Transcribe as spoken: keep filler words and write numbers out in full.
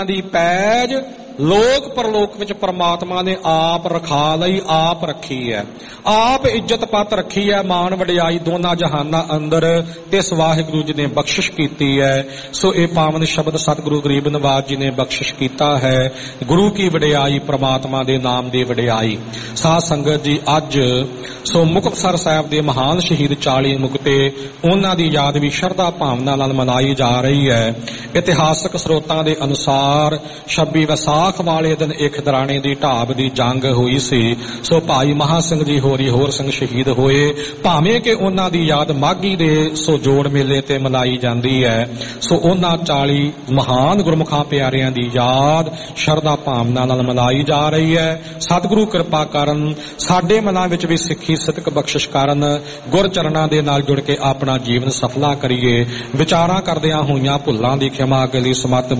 ਦੀ ਪੈਜ ਲੋਕ ਪਰਲੋਕ ਵਿੱਚ ਪਰਮਾਤਮਾ ਨੇ ਆਪ ਰਖਾ ਲਈ, ਆਪ ਰੱਖੀ ਹੈ, ਆਪ ਇੱਜ਼ਤ ਪੱਤ ਰੱਖੀ ਹੈ, ਮਾਣ ਵਡਿਆਈ ਦੋਨਾਂ ਜਹਾਨਾਂ ਅੰਦਰ ਇਸ ਵਾਹਿਗੁਰੂ ਜੀ ਨੇ ਬਖਸ਼ਿਸ਼ ਕੀਤੀ ਹੈ। ਸੋ ਇਹ ਪਾਵਨ ਸ਼ਬਦ ਸਤਿਗੁਰੂ ਗਰੀਬ ਨਿਵਾਜ ਜੀ ਨੇ ਬਖਸ਼ਿਸ਼ ਕੀਤਾ ਹੈ। ਗੁਰੂ ਕੀ ਵਡਿਆਈ, ਪ੍ਰਮਾਤਮਾ ਦੇ ਨਾਮ ਦੀ ਵਡਿਆਈ। ਸਾਧ ਸੰਗਤ ਜੀ, ਅੱਜ ਸੋ ਮੁਕਤਸਰ ਸਾਹਿਬ ਦੇ ਮਹਾਨ ਸ਼ਹੀਦ ਚਾਲੀ ਮੁਕਤੇ, ਉਹਨਾਂ ਦੀ ਯਾਦ ਵੀ ਸ਼ਰਧਾ ਭਾਵਨਾ ਨਾਲ ਮਨਾਈ ਜਾ ਰਹੀ ਹੈ। ਇਤਿਹਾਸਕ ਸਰੋਤਾਂ ਦੇ ਅਨੁਸਾਰ ਛੱਬੀ ਵਿਸਾਖ ਵਾਲੇ ਦਿਨ ਇੱਕ ਦਰਾਣੇ ਦੀ ਢਾਬ ਦੀ ਜੰਗ ਹੋਈ ਸੀ। ਸੋ ਭਾਈ ਮਹਾ ਸਿੰਘ ਜੀ ਹੋਰੀ ਹੋਰ ਸਿੰਘ ਸ਼ਹੀਦ ਹੋਏ। ਭਾਵੇਂ ਕਿ ਉਹਨਾਂ ਦੀ ਯਾਦ ਮਾਘੀ ਦੇ ਸੋ ਜੋੜ ਮੇਲੇ ਤੇ ਮਨਾਈ ਜਾਂਦੀ ਹੈ। ਸੋ ਉਹਨਾਂ ਚਾਲੀ ਮਹਾਨ ਗੁਰਮੁਖਾਂ ਪਿਆਰਿਆਂ ਦੀ ਯਾਦ ਸ਼ਰਧਾ ਭਾਵਨਾ ਨਾਲ ਮਨਾਈ ਜਾ ਰਹੀ ਹੈ। ਸਤਿਗੁਰੂ ਕਿਰਪਾ ਕਰਨ, ਸਾਡੇ ਮਨਾਂ ਵਿੱਚ ਵੀ ਸਿੱਖੀ ਸਿਦਕ ਬਖਸ਼ਿਸ਼ ਕਰਨ, ਗੁਰ ਚਰਨਾਂ ਦੇ ਨਾਲ ਜੁੜ ਕੇ ਆਪਣਾ ਜੀਵਨ ਸਫਲਾ ਕਰੀਏ। ਵਿਚਾਰਾਂ ਕਰਦਿਆਂ ਹੋਈਆਂ ਭੁੱਲਾਂ ਦੀ ਖਿਮਾ ਅਗਲੀ ਸਮਤ